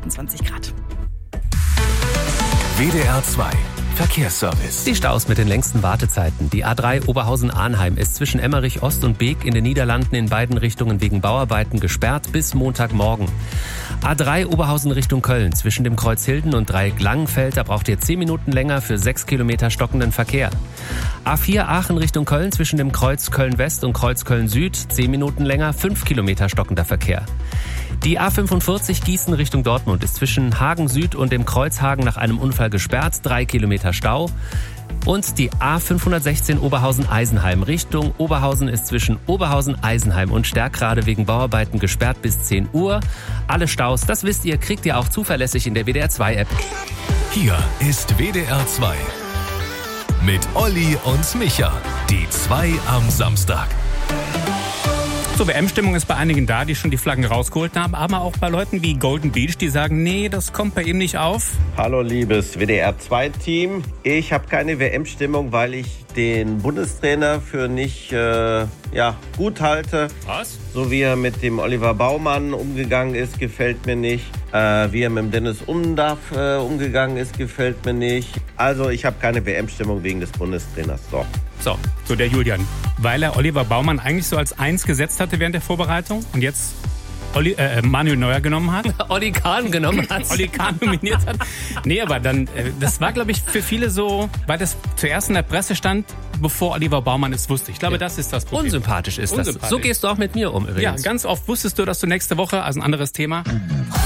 28 Grad. WDR 2 Verkehrsservice. Die Staus mit den längsten Wartezeiten. Die A3 Oberhausen-Arnheim ist zwischen Emmerich Ost und Beek in den Niederlanden in beiden Richtungen wegen Bauarbeiten gesperrt bis Montagmorgen. A3 Oberhausen Richtung Köln zwischen dem Kreuz Hilden und Dreieck Langenfeld, da braucht ihr 10 Minuten länger für 6 Kilometer stockenden Verkehr. A4 Aachen Richtung Köln zwischen dem Kreuz Köln-West und Kreuz Köln-Süd, 10 Minuten länger, 5 Kilometer stockender Verkehr. Die A45 Gießen Richtung Dortmund ist zwischen Hagen Süd und dem Kreuz Hagen nach einem Unfall gesperrt, 3 Kilometer Stau. Und die A516 Oberhausen-Eisenheim Richtung Oberhausen ist zwischen Oberhausen-Eisenheim und Stärkrade wegen Bauarbeiten gesperrt bis 10 Uhr. Alle Staus, das wisst ihr, kriegt ihr auch zuverlässig in der WDR 2 App. Hier ist WDR 2 mit Olli und Micha, die 2 am Samstag. So, WM-Stimmung ist bei einigen da, die schon die Flaggen rausgeholt haben, aber auch bei Leuten wie Golden Beach, die sagen, nee, das kommt bei ihm nicht auf. Hallo liebes WDR-2-Team. Ich habe keine WM-Stimmung, weil ich den Bundestrainer für nicht gut halte. Was? So wie er mit dem Oliver Baumann umgegangen ist, gefällt mir nicht. Wie er mit dem Dennis Undaff umgegangen ist, gefällt mir nicht. Also ich habe keine WM-Stimmung wegen des Bundestrainers. So der Julian. Weil er Oliver Baumann eigentlich so als 1 gesetzt hatte während der Vorbereitung und jetzt Manuel Neuer genommen hat. Olli Kahn genommen hat. Olli Kahn nominiert hat. Nee, aber dann, das war, glaube ich, für viele so, weil das zuerst in der Presse stand, bevor Oliver Baumann es wusste. Ich glaube, das ist das Problem. Unsympathisch ist das. So gehst du auch mit mir um übrigens. Ja, ganz oft wusstest du, dass du nächste Woche, also ein anderes Thema...